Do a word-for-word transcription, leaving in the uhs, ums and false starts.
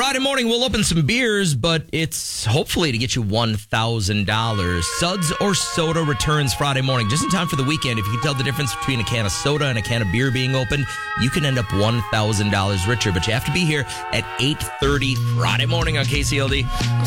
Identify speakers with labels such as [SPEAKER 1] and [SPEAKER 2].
[SPEAKER 1] Friday morning, we'll open some beers, but it's hopefully to get you one thousand dollars. Suds or Soda returns Friday morning, just in time for the weekend. If you can tell the difference between a can of soda and a can of beer being open, you can end up one thousand dollars richer. But you have to be here at eight thirty Friday morning on K C L D.